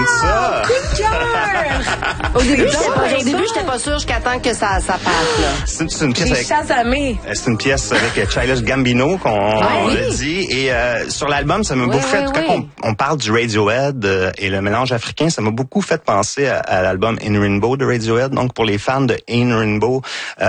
ça. Coup de cœur! Au début, j'étais pas sûre jusqu'à temps que ça passe, là. C'est une pièce avec... C'est une pièce avec Childish Gambino qu'on l'a dit. Et sur l'album, ça m'a beaucoup fait... Quand on parle du Radiohead et le mélange africain, ça m'a beaucoup fait penser à l'album In Rainbow de Radiohead. Donc, pour les fans de In Rainbow,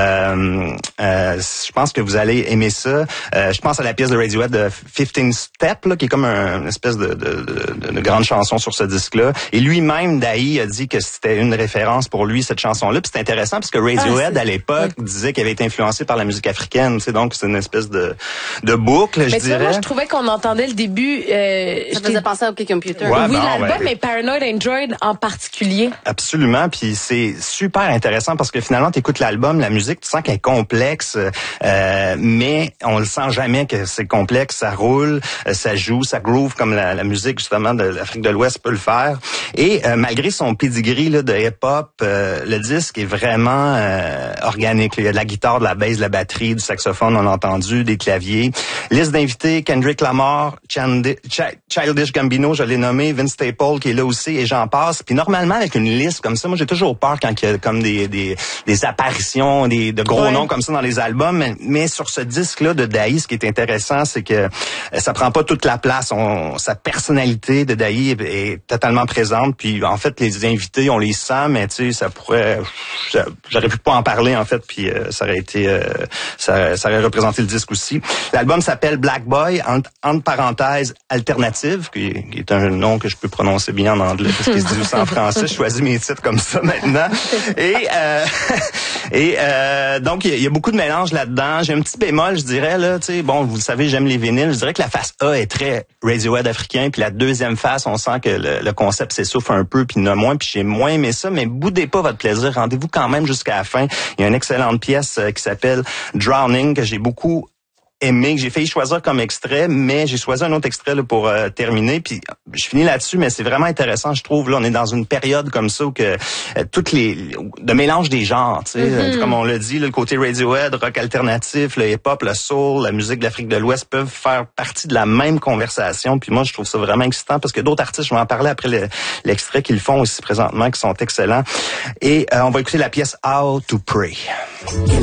je pense que vous allez aimer ça. Je pense à la pièce de Radiohead 15 Step, là, qui est comme une espèce de grande chanson sur ce disque-là. Et lui-même, Dahi, a dit que c'était une référence pour lui, cette chanson-là. Puis c'est intéressant parce que Radiohead, à l'époque, disait qu'il avait été influencé par la musique africaine. Tu sais, donc c'est une espèce de boucle, je dirais. Moi, je trouvais qu'on entendait le début... ça faisait penser à OK Computer. Ouais, oui, l'album, mais Paranoid Android en particulier. Absolument, puis c'est super intéressant parce que finalement, tu écoutes l'album, la musique, tu sens qu'elle est complexe, mais on le sent jamais que c'est complexe, ça roule, ça joue, ça groove comme la musique justement de l'Afrique de l'Ouest peut le faire. Et malgré son pedigree là, de hip-hop, le disque est vraiment organique. Il y a de la guitare, de la bass, de la batterie, du saxophone, on a entendu, des claviers. Liste d'invités, Kendrick Lamar, Childish Gambino, je l'ai nommé, Vince Staples qui est là aussi, et j'en passe. Puis normalement, avec une liste comme ça, moi j'ai toujours peur quand il y a comme des apparitions, de gros noms comme ça dans les albums. Mais sur ce disque-là de Dahi, ce qui est intéressant, c'est que ça prend pas toute la place. Sa personnalité de Dahi est totalement présente. Puis en fait, les invités, on les sent, mais tu sais, ça pourrait... J'aurais pu pas en parler, en fait, puis ça aurait été... ça aurait représenté le disque aussi. L'album s'appelle Black Boy, entre parenthèses, alternative, qui est un nom que je peux prononcer bien en anglais, parce qu'il se dit aussi en français. Je choisis mes titres comme ça maintenant. Et donc, il y a beaucoup de mélange là-dedans. J'ai un petit bémol, je dirais, là, tu sais, bon, vous le savez, j'aime les vinyles. Je dirais que la face A est très Radiohead africain, puis la deuxième face, on sent que le concept s'essouffle un peu, puis il y en a moins, puis j'ai moins aimé ça, mais boudez pas votre plaisir. Rendez-vous quand même jusqu'à la fin. Il y a une excellente pièce qui s'appelle Drowning, que j'ai beaucoup aimé, que j'ai failli choisir comme extrait, mais j'ai choisi un autre extrait là, pour terminer, puis je finis là-dessus, mais c'est vraiment intéressant, je trouve. Là, on est dans une période comme ça où que de mélange des genres, tu sais, comme on l'a dit, là, le côté Radiohead, rock alternatif, le hip-hop, le soul, la musique de l'Afrique de l'Ouest peuvent faire partie de la même conversation, puis moi, je trouve ça vraiment excitant, parce que d'autres artistes, je vais en parler après l'extrait qu'ils font aussi présentement, qui sont excellents. Et on va écouter la pièce How to Pray.